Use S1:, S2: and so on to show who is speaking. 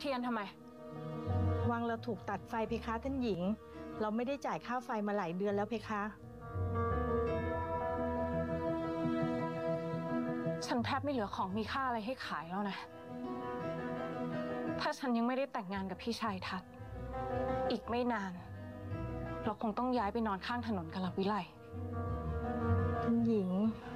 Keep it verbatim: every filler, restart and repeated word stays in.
S1: เทียนทำไม
S2: วังเราถูกตัดไฟเพคะท่านหญิงเราไม่ได้จ่ายค่าไฟมาหลายเดือนแล้วเพคะ
S1: ฉันแทบไม่เหลือของมีค่าอะไรให้ขายแล้วนะถ้าฉันยังไม่ได้แต่งงานกับพี่ชายทัศน์อีกไม่นานเราคงต้องย้ายไปนอนข้างถนนกันละวิไล
S2: ท่านหญิง